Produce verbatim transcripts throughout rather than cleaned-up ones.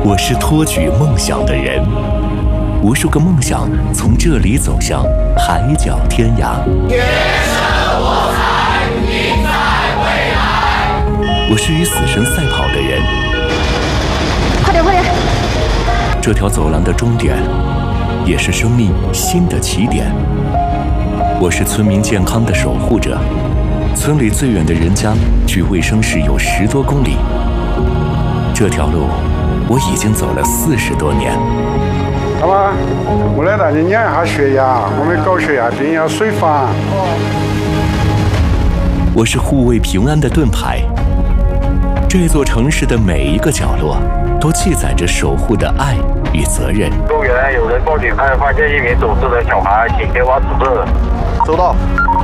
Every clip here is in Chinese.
我是托举梦想的人，无数个梦想从这里走向海角天涯。 天生我材必在未来。 我是与死神赛跑的人， 快点快点！ 这条走廊的终点，也是生命新的起点。我是村民健康的守护者，村里最远的人家距卫生室有十多公里。这条路我已经走了四十多年。 好吧，我来带你量一下血压，我们高血压病要随访。 我是护卫平安的盾牌，这座城市的每一个角落都记载着守护的爱与责任。 公园有人报警，看发现一名走失的小孩，请前往指示。 收到。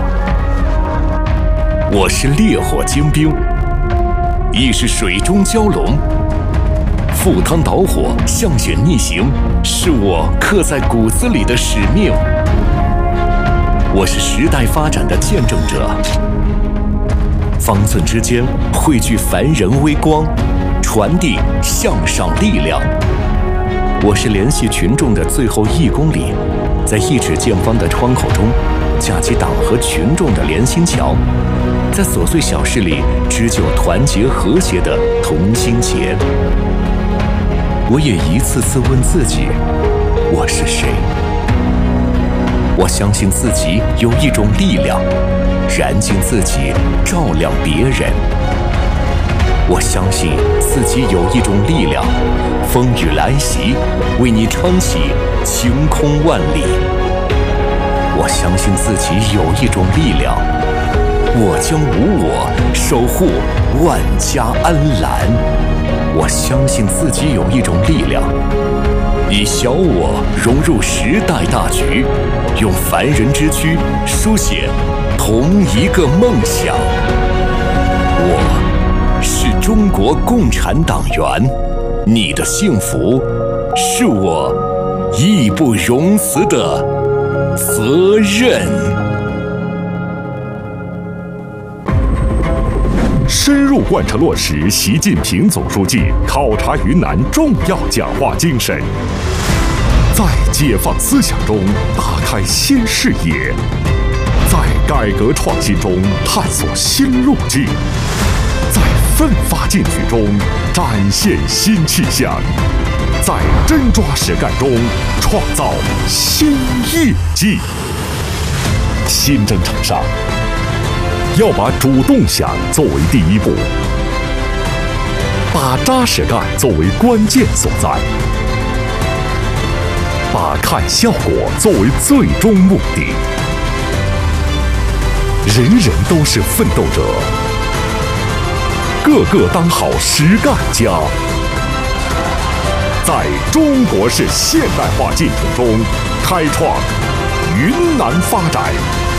我是烈火精兵，亦是水中蛟龙。赴汤蹈火，向险逆行，是我刻在骨子里的使命。我是时代发展的见证者，方寸之间汇聚凡人微光，传递向上力量。我是联系群众的最后一公里，在一指见方的窗口中架起党和群众的联心桥，在琐碎小事里织就团结和谐的同心结。我也一次次问自己，我是谁？我相信自己有一种力量，燃尽自己，照亮别人。我相信自己有一种力量，风雨来袭，为你撑起晴空万里。我相信自己有一种力量，我将无我，守护万家安澜。我相信自己有一种力量，以小我融入时代大局，用凡人之躯书写同一个梦想。我是中国共产党员，你的幸福是我义不容辞的责任。 深入贯彻落实习近平总书记考察云南重要讲话精神，在解放思想中打开新视野，在改革创新中探索新路径，在奋发进取中展现新气象，在真抓实干中创造新业绩。新征程上，要把主动想作为第一步，把扎实干作为关键所在，把看效果作为最终目的。人人都是奋斗者，个个当好实干家。在中国式现代化进程中，开创云南发展